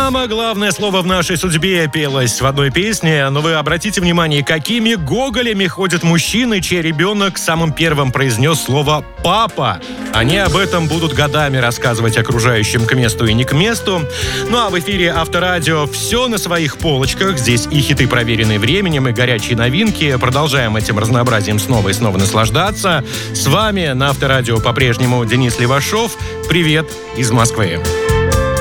Самое главное слово в нашей судьбе пелось в одной песне, но вы обратите внимание, какими гоголями ходят мужчины, чей ребенок самым первым произнес слово «папа». Они об этом будут годами рассказывать окружающим к месту и не к месту. Ну а в эфире Авторадио все на своих полочках. Здесь и хиты, проверенные временем, и горячие новинки. Продолжаем этим разнообразием снова и снова наслаждаться. С вами на Авторадио по-прежнему Денис Левашов. Привет из Москвы.